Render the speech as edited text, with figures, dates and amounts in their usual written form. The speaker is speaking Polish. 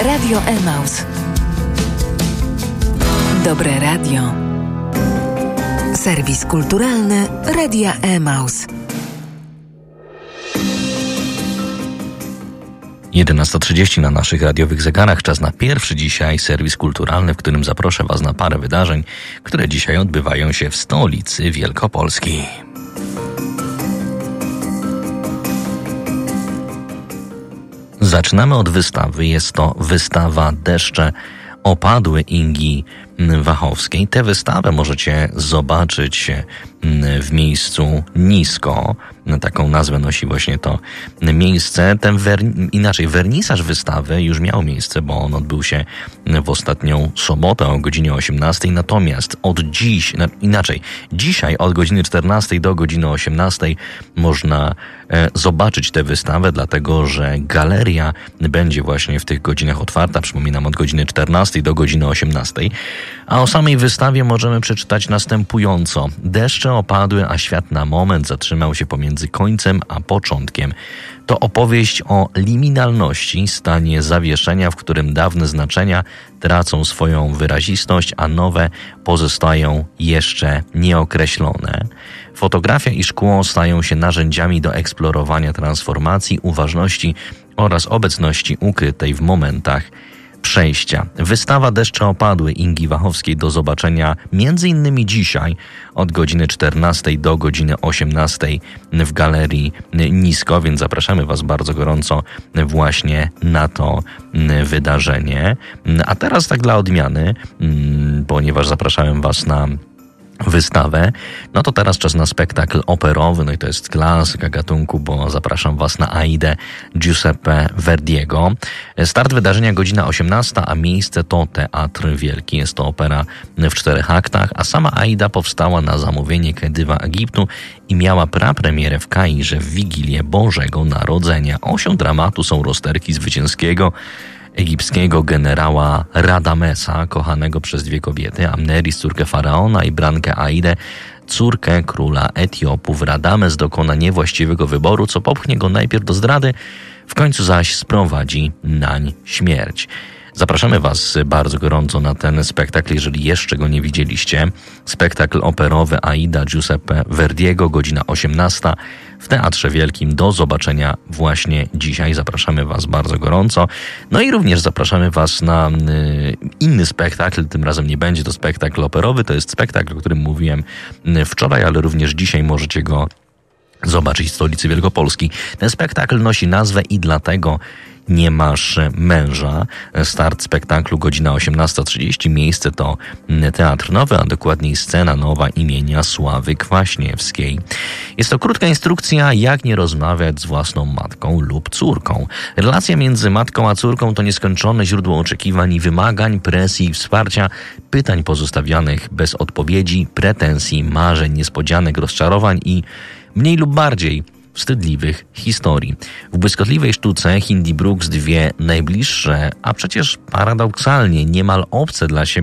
Radio Emaus. Dobre radio. Serwis kulturalny Radia Emaus. 11:30 na naszych radiowych zegarach. Czas na pierwszy dzisiaj serwis kulturalny, w którym zaproszę Was na parę wydarzeń, które dzisiaj odbywają się w stolicy Wielkopolski. Zaczynamy od wystawy. Jest to wystawa Deszcze opadły Ingi Wachowskiej. Tę wystawę możecie zobaczyć w miejscu Nisko. Taką nazwę nosi właśnie to miejsce. Wernisaż wystawy już miał miejsce, bo on odbył się w ostatnią sobotę o godzinie 18. Natomiast dzisiaj od godziny 14 do godziny 18 można zobaczyć tę wystawę, dlatego że galeria będzie właśnie w tych godzinach otwarta. Przypominam, od godziny 14 do godziny 18. A o samej wystawie możemy przeczytać następująco. Deszcze opadły, a świat na moment zatrzymał się pomiędzy końcem a początkiem. To opowieść o liminalności, stanie zawieszenia, w którym dawne znaczenia tracą swoją wyrazistość, a nowe pozostają jeszcze nieokreślone. Fotografia i szkło stają się narzędziami do eksplorowania transformacji, uważności oraz obecności ukrytej w momentach przejścia. Wystawa Deszcze opadły Ingi Wachowskiej do zobaczenia m.in. dzisiaj od godziny 14 do godziny 18 w Galerii Nisko, więc zapraszamy Was bardzo gorąco właśnie na to wydarzenie. A teraz tak dla odmiany, ponieważ zapraszałem Was na wystawę, no to teraz czas na spektakl operowy, no i to jest klasyka gatunku, bo zapraszam Was na Aidę Giuseppe Verdiego. Start wydarzenia godzina 18, a miejsce to Teatr Wielki. Jest to opera w 4 aktach, a sama Aida powstała na zamówienie Khediva Egiptu i miała prapremierę w Kairze w Wigilię Bożego Narodzenia. Osią dramatu są rozterki zwycięskiego egipskiego generała Radamesa, kochanego przez 2 kobiety, Amneris, córkę faraona, i Brankę Aidę, córkę króla Etiopów. Radames dokona niewłaściwego wyboru, co popchnie go najpierw do zdrady, w końcu zaś sprowadzi nań śmierć. Zapraszamy Was bardzo gorąco na ten spektakl, jeżeli jeszcze go nie widzieliście. Spektakl operowy Aida Giuseppe Verdiego, godzina 18 w Teatrze Wielkim. Do zobaczenia właśnie dzisiaj. Zapraszamy Was bardzo gorąco. No i również zapraszamy Was na inny spektakl. Tym razem nie będzie to spektakl operowy, to jest spektakl, o którym mówiłem wczoraj, ale również dzisiaj możecie go zobaczyć w stolicy Wielkopolski. Ten spektakl nosi nazwę I dlatego nie masz męża. Start spektaklu godzina 18:30. Miejsce to Teatr Nowy, a dokładniej scena nowa imienia Sławy Kwaśniewskiej. Jest to krótka instrukcja, jak nie rozmawiać z własną matką lub córką. Relacja między matką a córką to nieskończone źródło oczekiwań i wymagań, presji i wsparcia, pytań pozostawionych bez odpowiedzi, pretensji, marzeń, niespodzianek, rozczarowań i mniej lub bardziej wstydliwych historii. W błyskotliwej sztuce Hindi Brooks 2 najbliższe, a przecież paradoksalnie niemal obce dla siebie